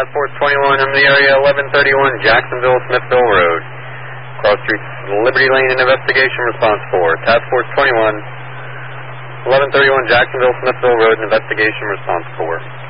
Task Force 21 in the area, 1131 Jacksonville, Smithville Road. Cross Street, Liberty Lane, and Investigation Response 4. Task Force 21, 1131 Jacksonville, Smithville Road, and Investigation Response 4.